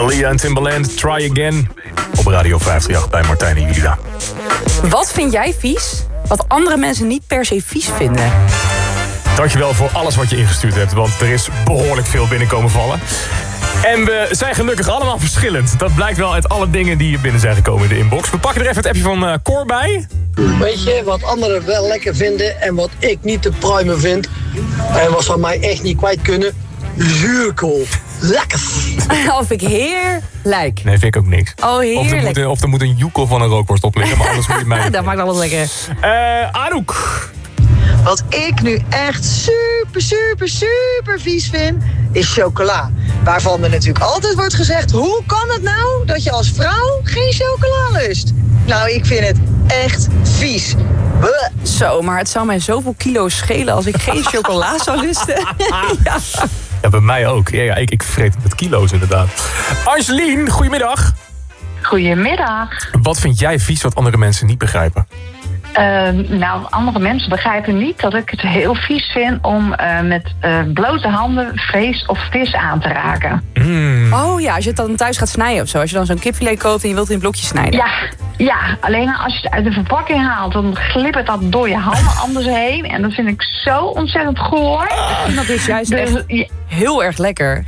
Aaliyah en Timbaland, Try Again. Op Radio 538 bij Martijn en Julia. Wat vind jij vies, wat andere mensen niet per se vies vinden? Dankjewel voor alles wat je ingestuurd hebt, want er is behoorlijk veel binnenkomen vallen. En we zijn gelukkig allemaal verschillend. Dat blijkt wel uit alle dingen die binnen zijn gekomen in de inbox. We pakken er even het appje van Cor bij. Weet je, wat anderen wel lekker vinden en wat ik niet te pruimen vind... en wat van mij echt niet kwijt kunnen... zuurkool. Lekker. Oh, vind ik heerlijk. Nee, vind ik ook niks. Oh, heerlijk. Of er moet een joekel van een rookworst op liggen, maar anders moet je mij... Dat maakt alles lekker. Anouk. Wat ik nu echt super vies vind, is chocola. Waarvan er natuurlijk altijd wordt gezegd... hoe kan het nou dat je als vrouw geen chocola lust? Nou, ik vind het echt vies. Bleh. Zo, maar het zou mij zoveel kilo's schelen als ik geen chocola zou lusten. Ja. Ja, bij mij ook. Ja, ik vreet het met kilo's inderdaad. Angelien, goedemiddag. Goedemiddag. Wat vind jij vies wat andere mensen niet begrijpen? Nou, andere mensen begrijpen niet dat ik het heel vies vind om met blote handen vlees of vis aan te raken. Oh ja, als je het dan thuis gaat snijden of zo. Als je dan zo'n kipfilet koopt en je wilt het in blokjes snijden. Ja, alleen als je het uit de verpakking haalt, dan glippert dat door je handen anders heen. En dat vind ik zo ontzettend goor. En dat is juist echt heel erg lekker.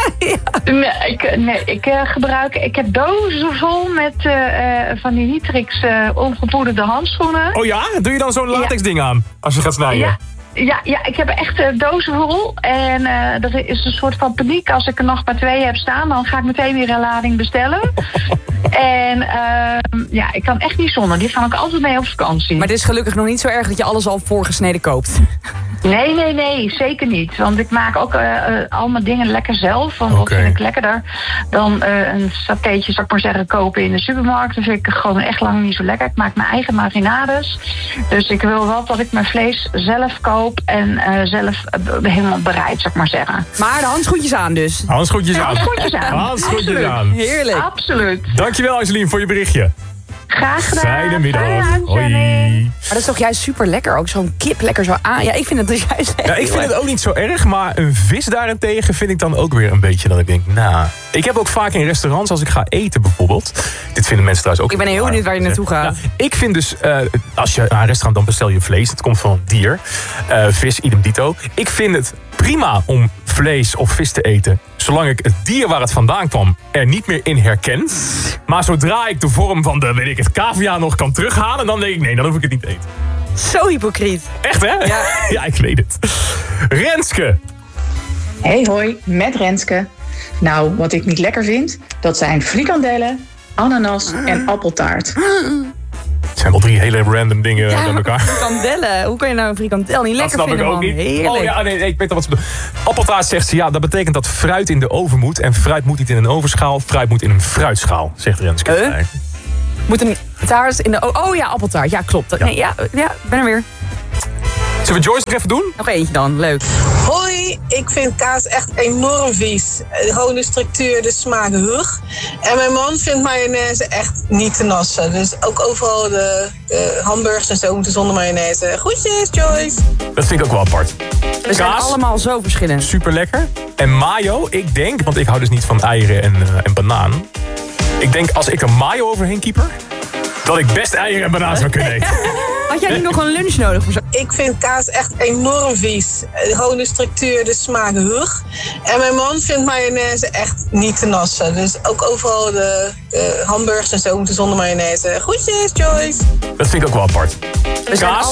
Ik heb dozen vol met van die Nitrix ongepoederde handschoenen. Oh ja? Doe je dan zo'n latex ding aan als je gaat snijden? Ja, ik heb echt dozen vol. En er is een soort van paniek. Als ik er nog maar 2 heb staan, dan ga ik meteen weer een lading bestellen. En ik kan echt niet zonder. Die ga ik altijd mee op vakantie. Maar het is gelukkig nog niet zo erg dat je alles al voorgesneden koopt. Nee, zeker niet. Want ik maak ook al mijn dingen lekker zelf. Want dat vind ik lekkerder dan een satéetje, zou ik maar zeggen, kopen in de supermarkt. Dat vind ik gewoon echt lang niet zo lekker. Ik maak mijn eigen marinades. Dus ik wil wel dat ik mijn vlees zelf koop en zelf helemaal bereid, zou ik maar zeggen. Maar de handschoentjes aan dus. Handschoentjes aan. Handschoentjes aan. Heerlijk. Absoluut. Dankjewel Angelien voor je berichtje. Graag gedaan. Fijne middag. Hoi. Maar dat is toch juist super lekker ook, zo'n kip lekker zo aan. Ja, ik vind het dus juist Ja, ik vind het ook niet zo erg, maar een vis daarentegen vind ik dan ook weer een beetje dat ik denk, ik heb ook vaak in restaurants als ik ga eten bijvoorbeeld. Dit vinden mensen trouwens ook. Ik ben heel benieuwd waar je naartoe gaat. Ja, ik vind dus, als je naar een restaurant dan bestel je vlees, het komt van een dier. Vis, idem dito. Ik vind het prima om vlees of vis te eten, zolang ik het dier waar het vandaan kwam er niet meer in herken. Maar zodra ik de vorm van de, cavia nog kan terughalen, dan denk ik, nee, dan hoef ik het niet te eten. Zo hypocriet. Echt, hè? Ja. Ja, ik weet het. Renske. Hey, hoi, met Renske. Nou, wat ik niet lekker vind, dat zijn frikandellen, ananas en appeltaart. Het zijn wel 3 hele random dingen bij elkaar. Frikandellen. Hoe kan je nou een frikandel niet lekker vinden, man? Heerlijk. Oh ja, nee, ik weet al wat ze bedoelt. Appeltaart zegt ze, dat betekent dat fruit in de oven moet. En fruit moet niet in een ovenschaal, fruit moet in een fruitschaal, zegt Renske. Moet een taart in de... Oh ja, appeltaart. Ja, klopt. Nee, ja, ben er weer. Zullen we Joyce nog even doen? Nog eentje dan, leuk. Hoi, ik vind kaas echt enorm vies. Gewoon de structuur, de smaak, hug. En mijn man vindt mayonaise echt niet te nassen. Dus ook overal de hamburgers en zo moeten zonder mayonaise. Groetjes, Joyce. Dat vind ik ook wel apart. We zijn allemaal zo verschillend. Super lekker. En mayo, ik denk, want ik hou dus niet van eieren en banaan. Ik denk, als ik er mayo overheen kieper, dat ik best eieren en banaan zou kunnen eten. Had jij nu nog een lunch nodig? Ik vind kaas echt enorm vies. Gewoon de structuur, de smaak, hug. En mijn man vindt mayonaise echt niet te nassen. Dus ook overal de hamburgers en zo moeten zonder mayonaise. Groetjes, Joyce. Dat vind ik ook wel apart. We zijn